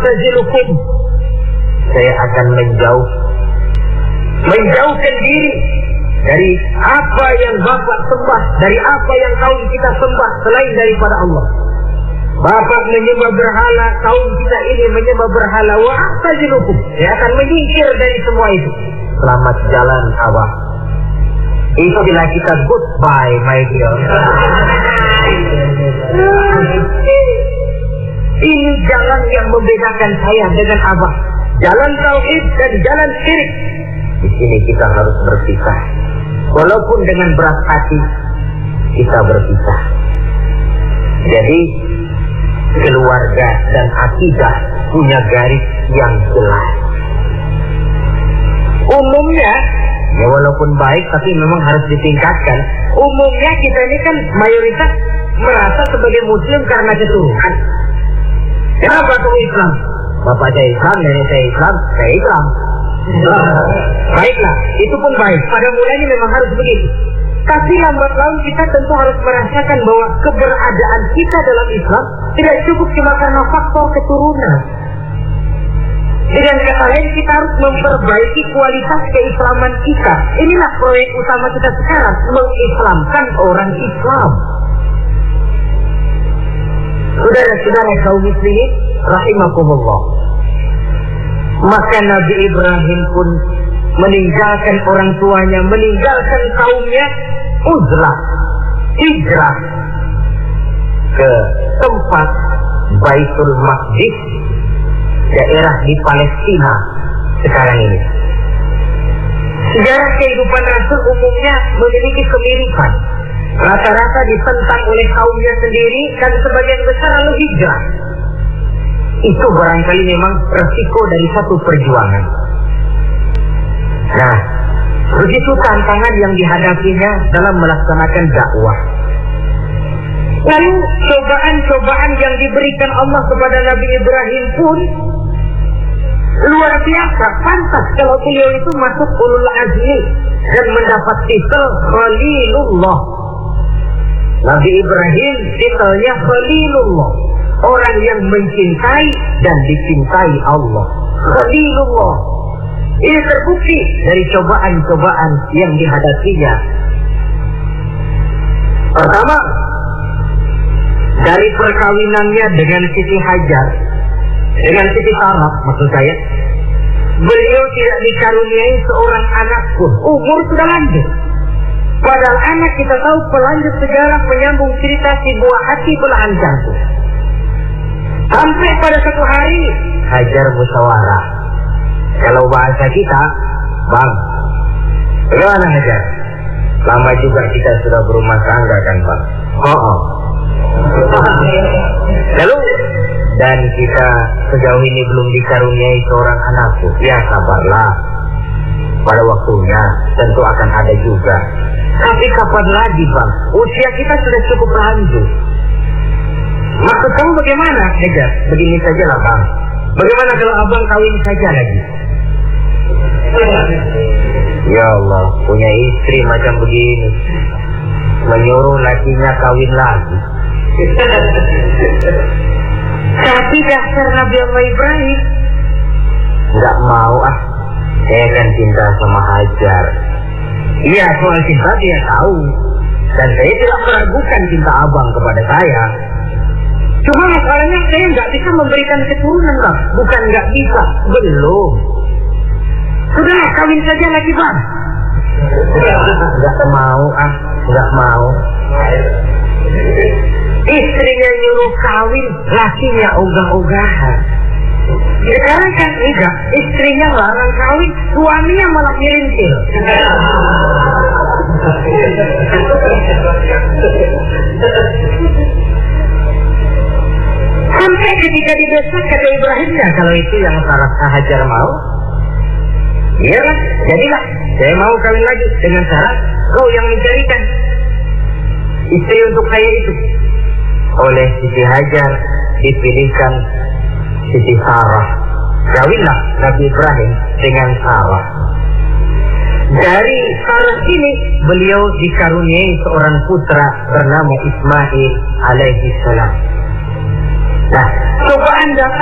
a'tazilukum, saya akan menjauhkan diri dari apa yang bapak sembah, dari apa yang kaum kita sembah selain daripada Allah. Bapak menyembah berhala, kaum kita ini menyembah berhala. Wa a'tazilukum, saya akan menyingkir dari semua itu. Selamat jalan Abah. Istilah kita goodbye my dear. Ini jalan yang membedakan saya dengan Abah. Jalan tauhid dan jalan syirik. Di sini kita harus berpisah. Walaupun dengan berat hati kita berpisah. Jadi keluarga dan akidah punya garis yang jelas. Umumnya, ya walaupun baik tapi memang harus ditingkatkan. Umumnya kita ini kan mayoritas merasa sebagai muslim karena keturunan. Kenapa kamu Islam? Bapak saya Islam, nenek saya Islam, saya Islam. Baiklah, itu pun baik. Pada mulanya memang harus begitu. Tapi lambat laun kita tentu harus merasakan bahwa keberadaan kita dalam Islam tidak cukup cuma karena faktor keturunan. Dengan kata lain, kita harus memperbaiki kualitas keislaman kita. Inilah proyek utama kita sekarang, mengislamkan orang Islam. Saudara-saudara kaum muslimin rahimakumullah. Maka Nabi Ibrahim pun meninggalkan orang tuanya, meninggalkan kaumnya, uzlah, hijrah ke tempat Baitul Maqdis, daerah di Palestina sekarang ini. Sejarah kehidupan Rasul umumnya memiliki kemiripan. Rata-rata ditentang oleh kaumnya sendiri dan sebagian besar lalu hijrah. Itu barangkali memang resiko dari satu perjuangan. Nah, begitu tantangan yang dihadapinya dalam melaksanakan dakwah. Lalu cobaan-cobaan yang diberikan Allah kepada Nabi Ibrahim pun luar biasa. Pantas kalau beliau itu masuk ulul azmi dan mendapat titel Khalilullah. Nabi Ibrahim titelnya Khalilullah, orang yang mencintai dan dicintai Allah. Khalilullah. Ini terbukti dari cobaan-cobaan yang dihadapinya. Pertama, dari perkawinannya dengan Siti Hajar, dengan Siti Sarah maksud saya, beliau tidak dikaruniai seorang anak pun. Umur sudah lanjut. Padahal anak kita tahu pelanjut sejarah penyambung cerita si buah hati belahan jantung. Sampai pada satu hari Hajar musyawarah. Kalau bahasa kita, Bang, bagaimana Hajar? Lama juga kita sudah berumah tangga kan Bang? Oh. Lalu, dan kita sejauh ini belum dikaruniai seorang anakku. Ya sabarlah, pada waktunya tentu akan ada juga. Tapi kapan lagi Bang? Usia kita sudah cukup lanjut. Maksud kamu bagaimana Hajar? Begini sajalah Bang, bagaimana kalau abang kawin saja lagi? Ya Allah, punya istri macam begini, menyuruh lakinya kawin lagi. Tapi dasar Nabi Allah Ibrahim, nggak mau saya kan cinta sama Hajar. Iya, soal cinta dia tahu, dan saya tidak meragukan cinta abang kepada saya. Cuma masalahnya saya nggak bisa memberikan keturunan Bang. Bukan nggak bisa, belum. Sudah kawin saja lagi Bang. Nggak mau nggak mau. Istrinya nyuruh kawin, lakinya ogah-ogahan. Sekarang kan enggak, istrinya larang kawin, suaminya malah ngirintil. Sampai ketika didesak kata Ibrahimnya, kalau itu yang Sarah Hajar mau, iyalah, jadilah, saya mau kawin lagi dengan syarat kau yang mencarikan istri untuk saya itu. Oleh Siti Hajar dipilihkan Siti Sarah. Kawinlah Nabi Ibrahim dengan Sarah. Dari Sarah ini beliau dikaruniai seorang putra bernama Ismail alaihi salam. Nah, cobaan datang